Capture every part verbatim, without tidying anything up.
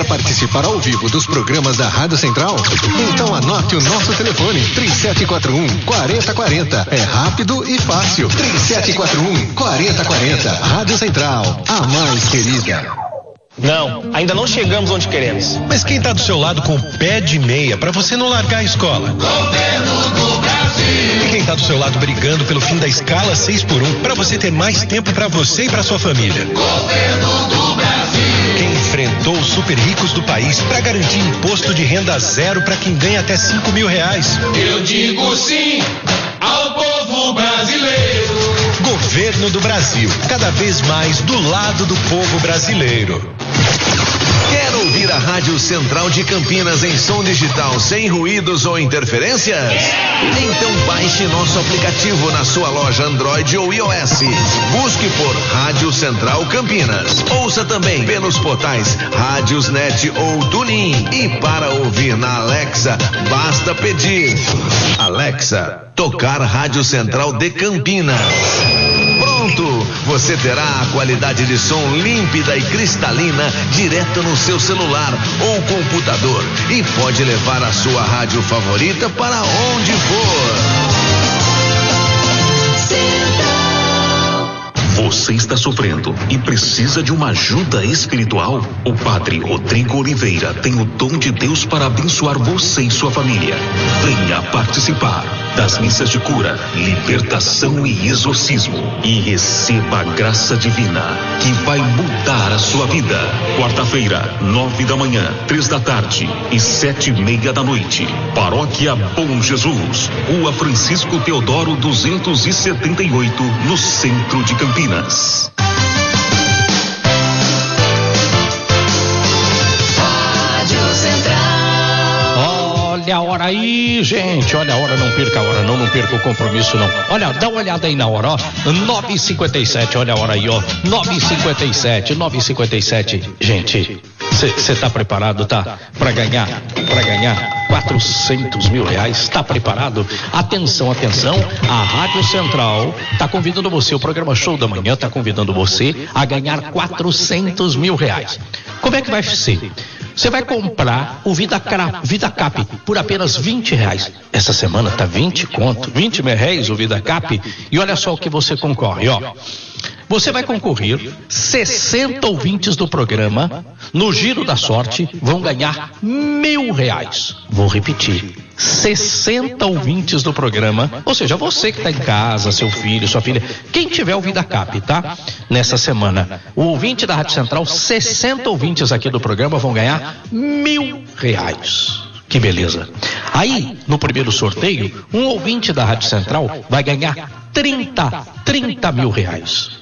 Quer participar ao vivo dos programas da Rádio Central? Então anote o nosso telefone, três sete quatro um, quatro zero quatro zero. É rápido e fácil. três sete quatro um, quatro zero quatro zero. Rádio Central, a mais querida. Não, ainda não chegamos onde queremos. Mas quem tá do seu lado com o pé de meia pra você não largar a escola? Governo do Brasil. E quem tá do seu lado brigando pelo fim da escala seis por um pra você ter mais tempo pra você e pra sua família? Governo do Brasil. Quem enfrentou os super ricos do país pra garantir imposto de renda zero pra quem ganha até cinco mil reais? Eu digo sim ao povo brasileiro. Governo do Brasil, cada vez mais do lado do povo brasileiro. Quer ouvir a Rádio Central de Campinas em som digital sem ruídos ou interferências? Então baixe nosso aplicativo na sua loja Android ou iOS. Busque por Rádio Central Campinas. Ouça também pelos portais Rádiosnet ou TuneIn. E para ouvir na Alexa, basta pedir: Alexa, tocar Rádio Central de Campinas. Pronto! Você terá a qualidade de som límpida e cristalina direto no seu celular ou computador e pode levar a sua rádio favorita para onde for. Você está sofrendo e precisa de uma ajuda espiritual? O Padre Rodrigo Oliveira tem o dom de Deus para abençoar você e sua família. Venha participar das missas de cura, libertação e exorcismo e receba a graça divina que vai mudar a sua vida. Quarta-feira, nove da manhã, três da tarde e sete e meia da noite. Paróquia Bom Jesus, Rua Francisco Teodoro duzentos e setenta e oito, no centro de Campinas. Rádio Central. Olha a hora aí, gente. Olha a hora, não perca a hora, não, não perca o compromisso, não. Olha, dá uma olhada aí na hora, ó. nove e cinquenta e sete, olha a hora aí, ó. nove e cinquenta e sete, nove e cinquenta e sete. Gente, você tá preparado, tá? Pra ganhar, pra ganhar quatrocentos mil reais, tá preparado? Atenção, atenção, a Rádio Central tá convidando você, o programa Show da Manhã tá convidando você a ganhar quatrocentos mil reais. Como é que vai ser? Você vai comprar o Vida, Vida Cap por apenas vinte reais. Essa semana tá vinte conto, vinte reais o Vida Cap. E olha só o que você concorre, ó. Você vai concorrer, sessenta ouvintes do programa, no Giro da Sorte, vão ganhar mil reais. Vou repetir, sessenta ouvintes do programa, ou seja, você que está em casa, seu filho, sua filha, quem tiver o Vida Cap, tá? Nessa semana, o ouvinte da Rádio Central, sessenta ouvintes aqui do programa vão ganhar mil reais. Que beleza. Aí, no primeiro sorteio, um ouvinte da Rádio Central vai ganhar trinta, trinta mil reais.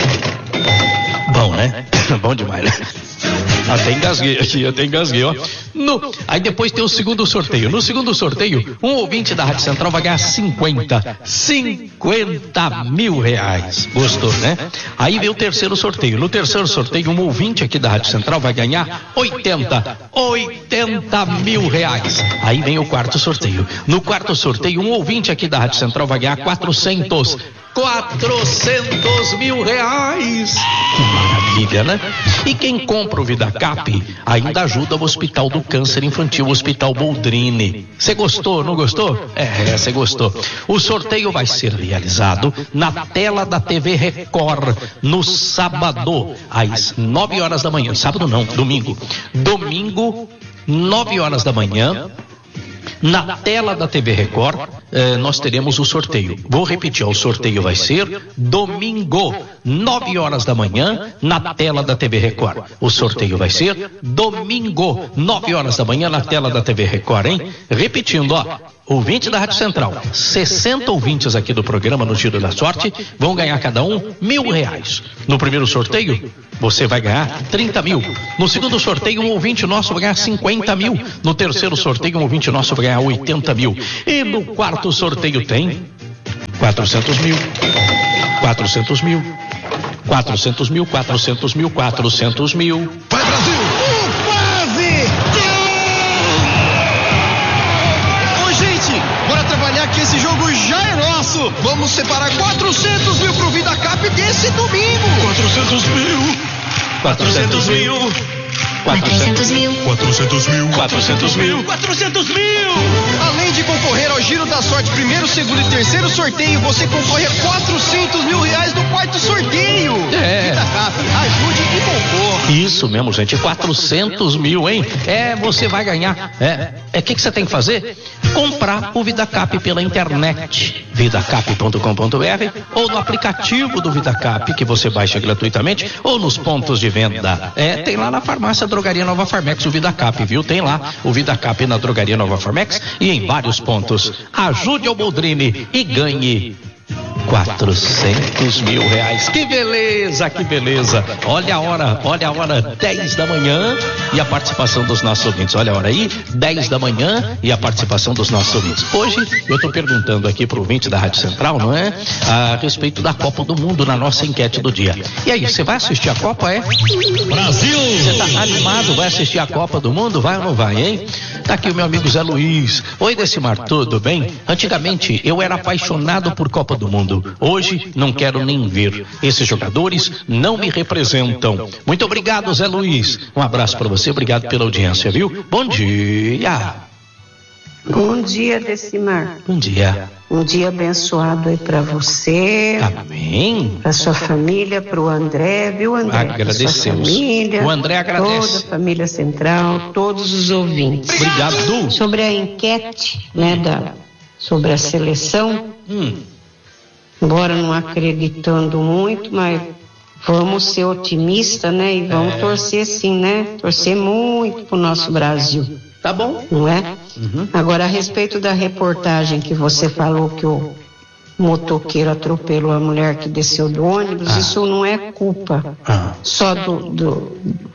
Bom, né? Bom demais, né? Até engasguei aqui, até engasguei, ó. No, aí depois tem o segundo sorteio. No segundo sorteio, um ouvinte da Rádio Central vai ganhar cinquenta, cinquenta mil reais. Gostou, né? Aí vem o terceiro sorteio. No terceiro sorteio, um ouvinte aqui da Rádio Central vai ganhar oitenta, oitenta mil reais. Aí vem o quarto sorteio. No quarto sorteio, um ouvinte aqui da Rádio Central vai ganhar quatrocentos, quatrocentos mil reais. Que maravilha, né? E quem compra o Vida Cap ainda ajuda o Hospital do Câncer Infantil, o Hospital Boldrini. Você gostou, não gostou? É, você gostou. O sorteio vai ser realizado na tela da T V Record no sábado, às nove horas da manhã. Sábado não, domingo. Domingo, nove horas da manhã. Na tela da T V Record, eh, nós teremos o sorteio. Vou repetir, ó, o sorteio vai ser domingo, nove horas da manhã, na tela da T V Record. O sorteio vai ser domingo, nove horas da manhã, na tela da T V Record, hein? Repetindo, ó, ouvinte da Rádio Central, sessenta ouvintes aqui do programa no Giro da Sorte vão ganhar cada um mil reais. No primeiro sorteio, você vai ganhar trinta mil. No segundo sorteio, um ouvinte nosso vai ganhar cinquenta mil. No terceiro sorteio, um ouvinte nosso vai ganhar oitenta mil. E no quarto sorteio tem quatrocentos mil. quatrocentos mil. quatrocentos mil, quatrocentos mil, quatrocentos mil. Vai, Brasil! Quase! Ô, gente, bora trabalhar que esse jogo já é nosso. Vamos separar quatrocentos mil pro Vida Cap desse domingo. quatrocentos mil. quatrocentos mil. quatrocentos mil. quatrocentos mil. quatrocentos mil. quatrocentos mil! Além de concorrer ao Giro da Sorte, primeiro, segundo e terceiro sorteio, você concorre a quatrocentos mil reais no quarto sorteio. É. VidaCap, ajude e concorra. Isso mesmo, gente, quatrocentos mil, hein? É, você vai ganhar. É, é, que que você tem que fazer? Comprar o VidaCap pela internet, vidacap ponto com ponto br, ou no aplicativo do VidaCap, que você baixa gratuitamente, ou nos pontos de venda. É, tem lá na farmácia Drogaria Nova Farmex o VidaCap, viu? Tem lá o VidaCap na Drogaria Nova Farmex e em vários pontos. Ajude ao Boldrini e ganhe quatrocentos mil reais. Que beleza, que beleza. Olha a hora, olha a hora, dez da manhã e a participação dos nossos ouvintes. Olha a hora aí, dez da manhã e a participação dos nossos ouvintes. Hoje eu estou perguntando aqui pro ouvinte da Rádio Central, não é? A respeito da Copa do Mundo na nossa enquete do dia. E aí, você vai assistir a Copa, é? Brasil! Você tá animado? Vai assistir a Copa do Mundo? Vai ou não vai, hein? Tá aqui o meu amigo Zé Luiz. Oi, Decimar, tudo bem? Antigamente eu era apaixonado por Copa do Mundo. Hoje não quero nem ver. Esses jogadores não me representam. Muito obrigado, Zé Luiz. Um abraço para você, obrigado pela audiência, viu? Bom dia. Bom dia, Decimar. Bom dia. Um dia abençoado aí para você. Amém. Para sua família, para o André, viu, André? Agradecemos. Sua família, o André agradece. Toda a família Central, todos os ouvintes. Obrigado. Sobre a enquete, né, da, sobre a seleção. Hum. Embora não acreditando muito, mas vamos ser otimistas, né? E vamos é. torcer sim, né? Torcer muito pro nosso Brasil. Tá bom. Não é? Uhum. Agora, a respeito da reportagem que você falou que o motoqueiro atropelou a mulher que desceu do ônibus, ah. isso não é culpa ah. só do, do,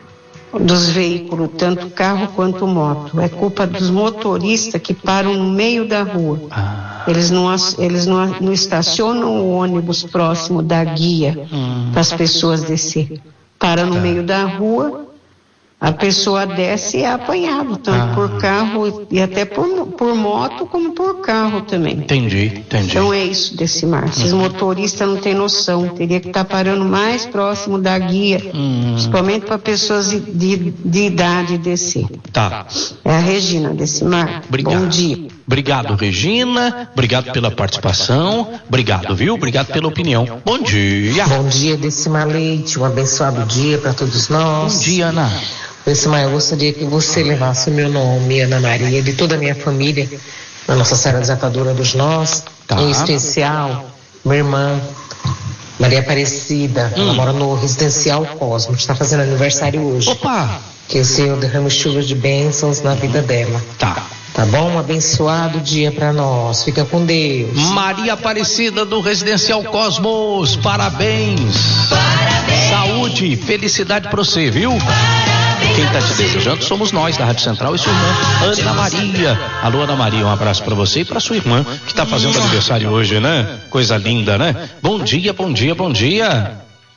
dos veículos, tanto carro quanto moto. É culpa dos motoristas que param no meio da rua. Ah. Eles não, eles não, não estacionam o ônibus próximo da guia hum. para as pessoas descer. Para no meio da rua, a pessoa desce e é apanhado, tanto ah. por carro e até por, por moto como por carro também. Entendi, entendi. Então é isso, Decimar. Esses hum. motoristas não têm noção. Teria que estar parando mais próximo da guia, hum. principalmente para pessoas de, de, de idade descer. Tá. É a Regina, Decimar. Obrigado. Bom dia. Obrigado, Regina. Obrigado pela participação. Obrigado, viu? Obrigado pela opinião. Bom dia. Bom dia, Decimar Leite. Um abençoado dia para todos nós. Bom dia, Ana. Decimar, eu gostaria que você levasse o meu nome, Ana Maria, de toda a minha família, na Nossa Senhora Desatadora dos Nós, tá. Em especial, minha irmã, Maria Aparecida, hum. ela mora no Residencial Cosmo, está fazendo aniversário hoje. Opa! Que o Senhor derrame chuvas de bênçãos na vida dela. Tá. Tá bom? Um abençoado dia para nós. Fica com Deus. Maria Aparecida do Residencial Cosmos. Parabéns. Parabéns. Saúde, felicidade para você, viu? Parabéns. Quem tá te desejando somos nós da Rádio Central e sua irmã Ana Maria. Alô, Ana Maria, um abraço para você e para sua irmã que tá fazendo aniversário hoje, né? Coisa linda, né? Bom dia, bom dia, bom dia.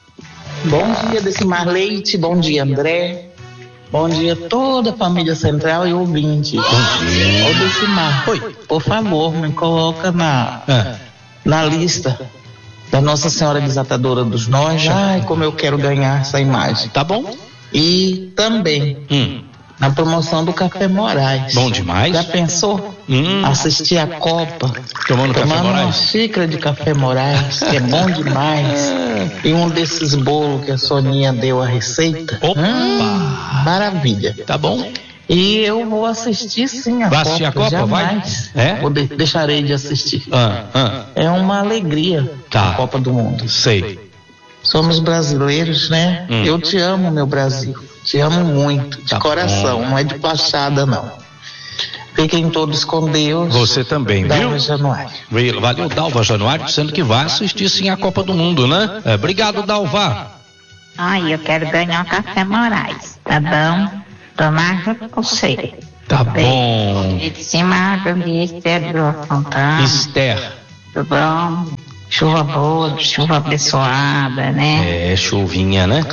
Bom dia, Decimar Leite. Bom dia, André. Bom dia a toda a família Central e ouvinte. Bom dia. Ô, Decimar, Oi. por favor, me coloca na, é. na lista da Nossa Senhora Desatadora dos Nós. Ai, como eu quero ganhar essa imagem. Tá bom. E também hum. na promoção do Café Moraes. Bom demais. Já pensou? Hum. Assistir a Copa, tomando café Moraes? Uma xícara de Café Moraes, que é bom demais. E um desses bolos que a Soninha deu a receita. Opa! Hum, maravilha. Tá bom. E eu vou assistir sim a vai Copa. Assistir a Copa? Jamais vai? É? Vou de, deixarei de assistir. Ah, ah. É uma alegria tá. a Copa do Mundo. Sei. Somos brasileiros, né? Hum. Eu te amo, meu Brasil. Te amo muito, de tá coração. Bom. Não é de fachada, não. Fiquem todos com Deus. Você também, viu? Dalva Januário. Valeu, Dalva Januário, dizendo que vai assistir sim a Copa do Mundo, né? É, obrigado, Dalva. Ai, eu quero ganhar um Café Moraes, tá bom? Tomar junto com você. Tá bom. De cima, bom dia, Esther do Fontana. Esther. Tudo bom? Chuva boa, chuva abençoada, né? É, chuvinha, né?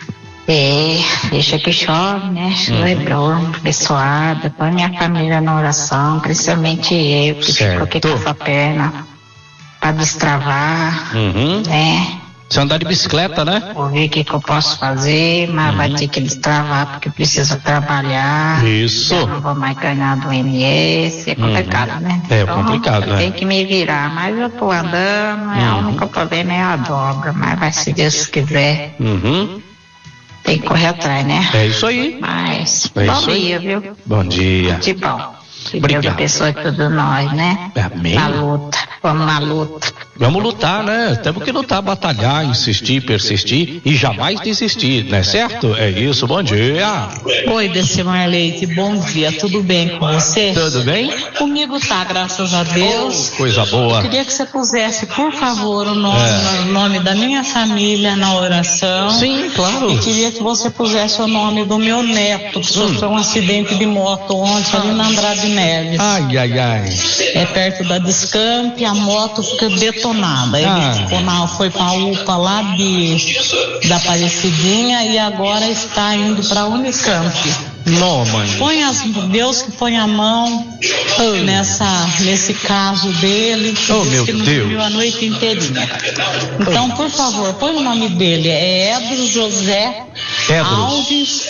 É, deixa que chove, né? Chuva uhum. é boa, abençoada. Põe minha família na oração, principalmente eu, que fico aqui com a perna pra destravar, uhum. né? Você andar de bicicleta, né? Vou ver o que, que eu posso fazer, mas uhum. vai ter que destravar porque precisa trabalhar. Isso. Já não vou mais ganhar do I N S, é complicado, uhum. né? É então, complicado, né? Tem que me virar, mas eu tô andando, uhum. a única problema é a dobra, mas vai se Deus quiser. Uhum. Tem que correr atrás, né? É isso aí. Mas, é bom isso dia, aí. viu? Bom dia. De bom. Que Obrigado. Deus abençoe todos nós, né? Amém. Na luta, vamos na luta. Vamos lutar, né? Temos que lutar, batalhar, insistir, persistir e jamais desistir, não é certo? É isso, bom dia. Oi, Decimar Leite, bom dia, tudo bem com você? Tudo bem? Comigo tá, graças a Deus. Oh, coisa boa. Eu queria que você pusesse, por favor, o nome, é. o nome da minha família na oração. Sim, claro. E queria que você pusesse o nome do meu neto, que sofreu hum. um acidente de moto ontem ali na Andrade Neves. Ai, ai, ai. É perto da Descamp, a moto fica detonada. Ele ah. ficou na, foi pra U P A lá de, da Aparecidinha e agora está indo pra Unicamp. Não, mãe. Põe as, Deus que põe a mão oh. nessa, nesse caso dele. Que oh, meu que não Deus. dormiu a noite inteirinha. Então, por favor, põe o nome dele. É Edro José Edros. Alves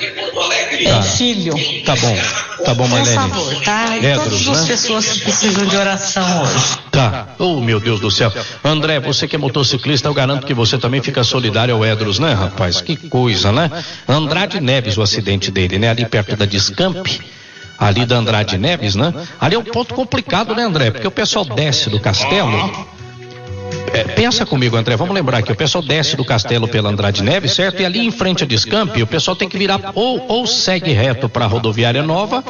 é, tá. Filho. Tá bom, tá bom, Marlene. Por favor, tá? E Edros, todas né? as pessoas que precisam de oração hoje. Tá. Oh, meu Deus do céu. André, você que é motociclista, eu garanto que você também fica solidário ao Edros, né, rapaz? Que coisa, né? Andrade Neves, o acidente dele, né? Ali perto da Descamp, ali da Andrade Neves, né? Ali é um ponto complicado, né, André? Porque o pessoal desce do castelo. É, pensa comigo, André, vamos lembrar aqui, o pessoal desce do castelo pela Andrade Neves, certo? E ali em frente a Descamp, o pessoal tem que virar ou, ou segue reto para a rodoviária nova,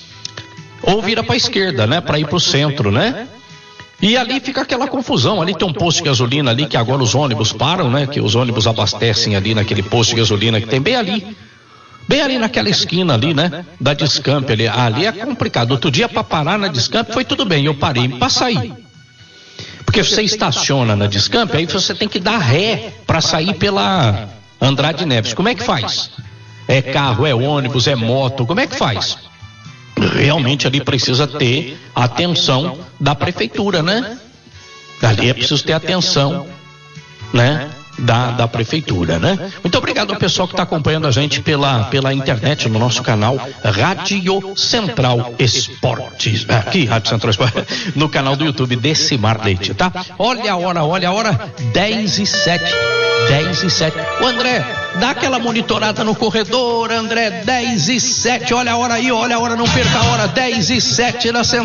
ou vira para a esquerda, né? Para ir para o centro, né? E ali fica aquela confusão, ali tem um posto de gasolina ali que agora os ônibus param, né? Que os ônibus abastecem ali naquele posto de gasolina que tem bem ali. Bem ali naquela esquina ali, né? Da Descamp ali. Ali é complicado. Outro dia para parar na Descamp foi tudo bem, eu parei para sair. Porque você estaciona na Descamp, aí você tem que dar ré para sair pela Andrade Neves. Como é que faz? É carro, é ônibus, é moto, como é que faz? Realmente ali precisa ter atenção da prefeitura, né? Ali é preciso ter atenção, né? Da, da prefeitura, né? Muito obrigado ao pessoal que está acompanhando a gente pela, pela internet, no nosso canal Rádio Central Esportes. Aqui, Rádio Central Esportes, no canal do YouTube Decimar Leite, tá? Olha a hora, olha a hora, dez e sete. dez e sete. O André, dá aquela monitorada no corredor, André, dez e sete. Olha a hora aí, olha a hora, não perca a hora, dez e sete na Central.